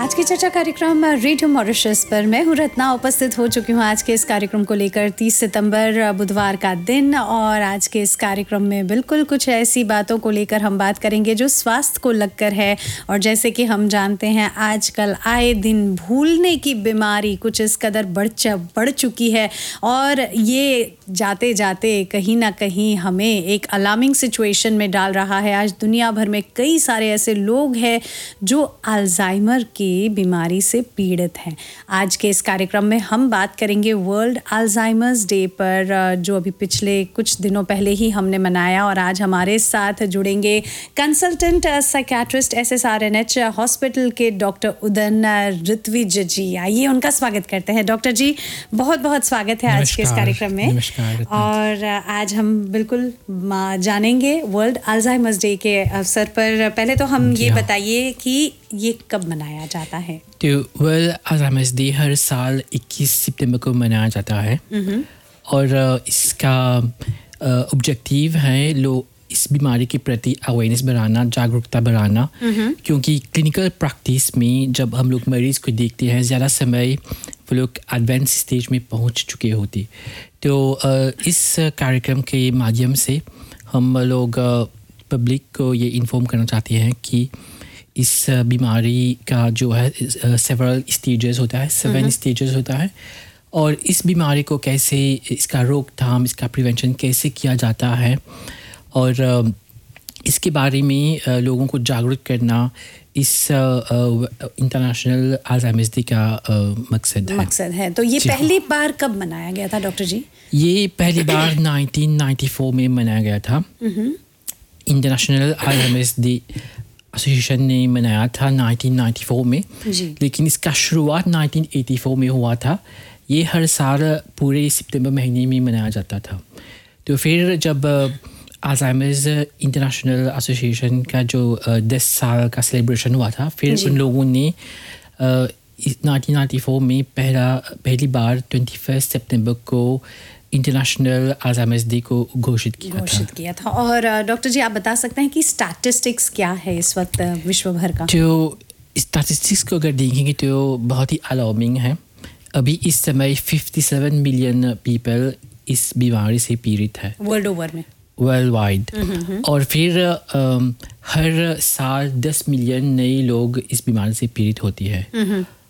आज की चर्चा कार्यक्रम रेडियो मॉरिशस पर मैं हूँ रत्ना उपस्थित हो चुकी हूँ आज के इस कार्यक्रम को लेकर 30 सितंबर बुधवार का दिन। और आज के इस कार्यक्रम में बिल्कुल कुछ ऐसी बातों को लेकर हम बात करेंगे जो स्वास्थ्य को लगकर है। और जैसे कि हम जानते हैं आजकल आए दिन भूलने की बीमारी कुछ इस कदर बढ़ चुकी है और ये जाते जाते कहीं ना कहीं हमें एक अलार्मिंग सिचुएशन में डाल रहा है। आज दुनिया भर में कई सारे ऐसे लोग हैं जो अल्जाइमर की बीमारी से पीड़ित हैं। आज के इस कार्यक्रम में हम बात करेंगे वर्ल्ड अल्जाइमर्स डे पर, जो अभी पिछले कुछ दिनों पहले ही हमने मनाया। और आज हमारे साथ जुड़ेंगे कंसल्टेंट साइकियाट्रिस्ट SSRNH हॉस्पिटल के डॉक्टर उदन ऋत्विज जी। आइए उनका स्वागत करते हैं। डॉक्टर जी बहुत बहुत स्वागत है आज के इस कार्यक्रम में। और आज हम बिल्कुल जानेंगे वर्ल्ड अल्जाइमर्स डे के अवसर पर। पहले तो हम ये बताइए कि ये कब मनाया जाता है? तो वर्ल्ड अल्जाइमर्स डे हर साल 21 सितंबर को मनाया जाता है और इसका ऑब्जेक्टिव है लोग इस बीमारी के प्रति अवेयरनेस बढ़ाना, जागरूकता बढ़ाना। क्योंकि क्लिनिकल प्रैक्टिस में जब हम लोग मरीज को देखते हैं ज़्यादा समय वो लोग एडवांस स्टेज में पहुंच चुके होते। तो इस कार्यक्रम के माध्यम से हम लोग पब्लिक को ये इन्फॉर्म करना चाहते हैं कि इस बीमारी का जो है सेवरल स्टेजेस होता है, 7 स्टेजेस होता है। और इस बीमारी को कैसे, इसका रोकथाम, इसका प्रिवेंशन कैसे किया जाता है और इसके बारे में लोगों को जागरूक करना इस इंटरनेशनल अल्जाइमर्स डे का मकसद है। तो ये पहली बार कब मनाया गया था डॉक्टर जी? ये पहली बार 1994 में मनाया गया था। इंटरनेशनल अल्जाइमर्स डे एसोसिएशन ने मनाया था 1994 में, लेकिन इसका शुरुआत 1984 में हुआ था। ये हर साल पूरे सितंबर महीने में मनाया जाता था। तो फिर जब अल्जाइमर्स इंटरनेशनल एसोसिएशन का जो 10 साल का सेलिब्रेशन हुआ था, फिर उन लोगों ने 1994 में पहली बार 21 सितंबर को इंटरनेशनल अल्जाइमर्स डे को घोषित किया था। और डॉक्टर जी आप बता सकते हैं कि स्टैटिस्टिक्स क्या है इस वक्त विश्व भर का? तो स्टैटिस्टिक्स को अगर देखेंगे तो बहुत ही अलार्मिंग है। अभी इस समय 57 मिलियन पीपल इस बीमारी से पीड़ित है वर्ल्ड ओवर में, वर्ल्ड वाइड। और फिर हर साल 10 मिलियन नए लोग इस बीमारी से पीड़ित होती है।